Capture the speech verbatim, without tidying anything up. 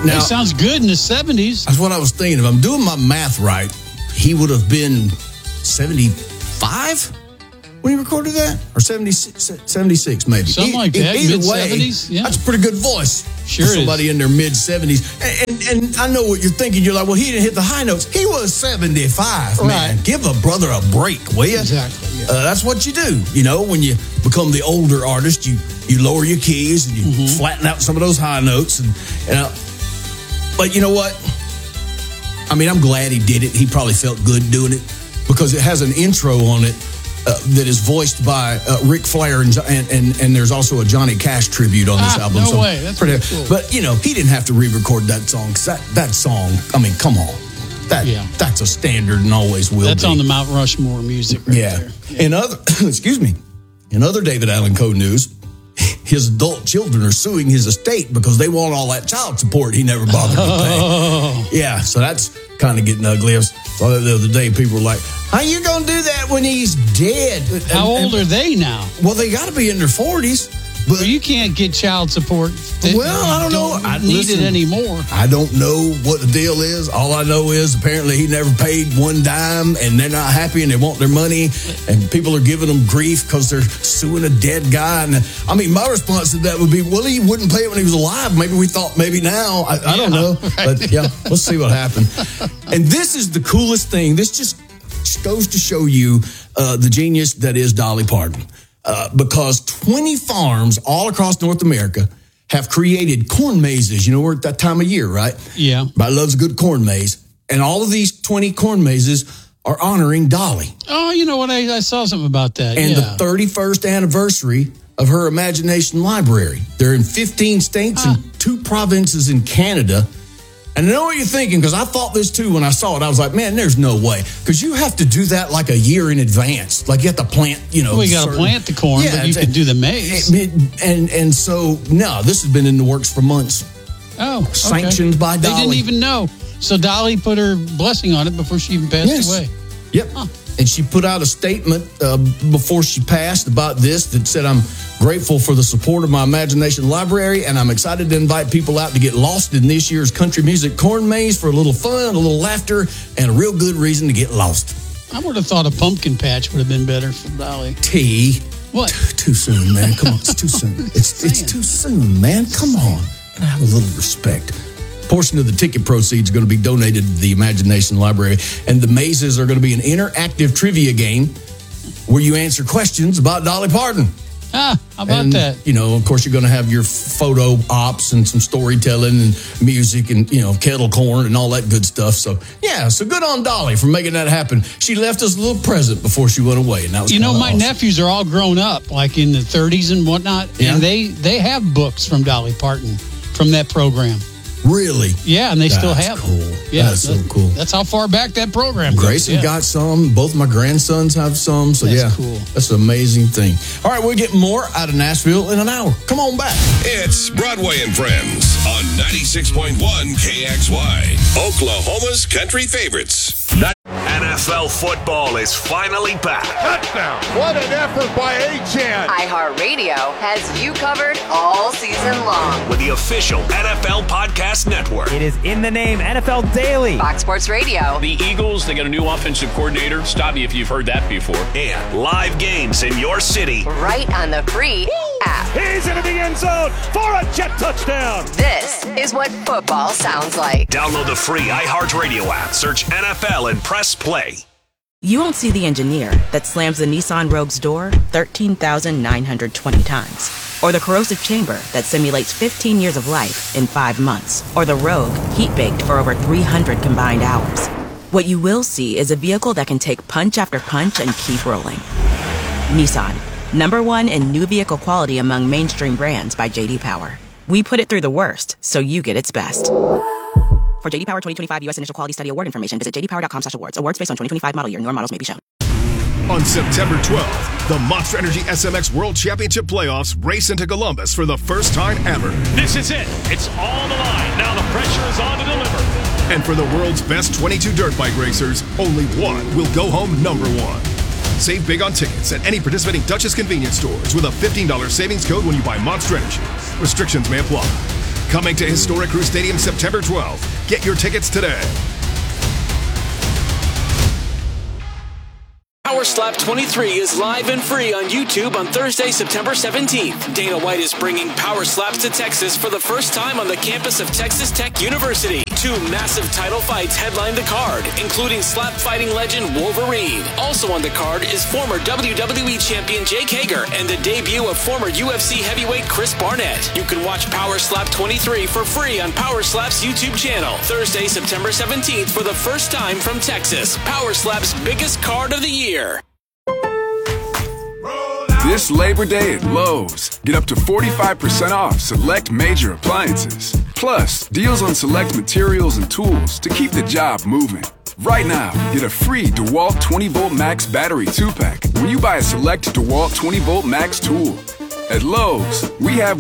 Now, it sounds good in the seventies. That's what I was thinking. If I'm doing my math right, he would have been seventy-five when he recorded that? Or seventy-six, seventy-six maybe. Something like that, mid-seventies. Yeah. That's a pretty good voice. Sure for somebody is. in their mid-seventies. And, and, and I know what you're thinking. You're like, well, he didn't hit the high notes. He was seventy-five, right. man. Give a brother a break, will you? Exactly. Yeah. Uh, that's what you do. You know, when you become the older artist, you, you lower your keys and you mm-hmm. flatten out some of those high notes. And, and uh, But you know what? I mean, I'm glad he did it. He probably felt good doing it because it has an intro on it uh, that is voiced by uh, Ric Flair, and, and and there's also a Johnny Cash tribute on this ah, album. No so way. That's pretty cool. But, you know, he didn't have to re-record that song because that, that song, I mean, come on. That, yeah. That's a standard and always will That's be. on the Mount Rushmore music right yeah. there. Yeah. In other, excuse me, in other David Allan Coe news, his adult children are suing his estate because they want all that child support he never bothered to pay. Oh. Yeah, so that's kind of getting ugly. I saw that the other day. People were like, how you going to do that when he's dead? How and, old and, are they now? Well, they got to be in their forties. But well, you can't get child support. Well, I don't, don't know. I need listen, it anymore. I don't know what the deal is. All I know is apparently he never paid one dime, and they're not happy, and they want their money, and people are giving them grief because they're suing a dead guy. And I mean, my response to that would be, well, he wouldn't pay it when he was alive. Maybe we thought maybe now. I, I yeah, don't know. Right. But yeah, let's see what happened. And this is the coolest thing. This just goes to show you uh, the genius that is Dolly Parton. Uh, because twenty farms all across North America have created corn mazes. You know, we're at that time of year, right? Yeah. Everybody loves a good corn maze. And all of these twenty corn mazes are honoring Dolly. Oh, you know what? I, I saw something about that. And yeah. the thirty-first anniversary of her Imagination Library. They're in fifteen states ah. and two provinces in Canada. And I know what you're thinking, because I thought this too when I saw it. I was like, man, there's no way. Because you have to do that like a year in advance. Like you have to plant, you know. Well, you got to plant the corn, yeah, but you can do the maize. And, and, and so, no, this has been in the works for months. Oh, okay. Sanctioned by Dolly. They didn't even know. So Dolly put her blessing on it before she even passed yes. away. Yep. Huh. And she put out a statement uh, before she passed about this that said, I'm grateful for the support of my Imagination Library, and I'm excited to invite people out to get lost in this year's country music corn maze for a little fun, a little laughter, and a real good reason to get lost. I would have thought a pumpkin patch would have been better for Dolly. T. What? Too, too soon, man. Come on, it's too soon. It's, it's too soon, man. Come on. Have a little respect. Portion of the ticket proceeds are going to be donated to the Imagination Library, and the mazes are going to be an interactive trivia game where you answer questions about Dolly Parton. Ah, how about and, that? You know, of course, you're going to have your photo ops and some storytelling and music and, you know, kettle corn and all that good stuff. So, yeah, so good on Dolly for making that happen. She left us a little present before she went away, and that was You know, my awesome. nephews are all grown up, like in the thirties and whatnot, yeah. and they, they have books from Dolly Parton from that program. Really? Yeah, and they that's still have cool. them. Yeah, that's so that, cool. That's how far back that program goes. Grayson yeah. got some. Both my grandsons have some. So, that's yeah, cool. That's an amazing thing. All right, we'll get more out of Nashville in an hour. Come on back. It's Broadway and Friends on ninety-six point one K X Y, Oklahoma's country favorites. N F L football is finally back. Touchdown. What an effort by A-Chan. iHeartRadio has you covered all season long. With the official N F L Podcast Network. It is in the name, N F L Daily. Fox Sports Radio. The Eagles, they got a new offensive coordinator. Stop me if you've heard that before. And live games in your city. Right on the free Woo! app. He's into the end zone for a jet touchdown. This is what football sounds like. Download the free iHeartRadio app. Search N F L and press play. You won't see the engineer that slams the Nissan Rogue's door thirteen thousand nine hundred twenty times. Or the corrosive chamber that simulates fifteen years of life in five months. Or the Rogue heat-baked for over three hundred combined hours. What you will see is a vehicle that can take punch after punch and keep rolling. Nissan, number one in new vehicle quality among mainstream brands by J D Power. We put it through the worst, so you get its best. For J D Power twenty twenty-five U S Initial Quality Study Award information, visit j d power dot com slash awards. Awards based on twenty twenty-five model year. Newer models may be shown. On September twelfth, the Monster Energy S M X World Championship Playoffs race into Columbus for the first time ever. This is it. It's all on the line. Now the pressure is on to deliver. And for the world's best twenty-two dirt bike racers, only one will go home number one. Save big on tickets at any participating Dutchess convenience stores with a fifteen dollars savings code when you buy Monster Energy. Restrictions may apply. Coming to Historic Crew Stadium September twelfth. Get your tickets today. Power Slap twenty-three is live and free on YouTube on Thursday, September seventeenth. Dana White is bringing Power Slaps to Texas for the first time on the campus of Texas Tech University. Two massive title fights headline the card, including slap fighting legend Wolverine. Also on the card is former W W E champion Jake Hager and the debut of former U F C heavyweight Chris Barnett. You can watch Power Slap twenty-three for free on Power Slap's YouTube channel. Thursday, September seventeenth for the first time from Texas. Power Slap's biggest card of the year. This Labor Day at Lowe's, get up to forty-five percent off select major appliances. Plus, deals on select materials and tools to keep the job moving. Right now, get a free DeWalt twenty volt Max battery two pack when you buy a select DeWalt twenty volt Max tool. At Lowe's, we have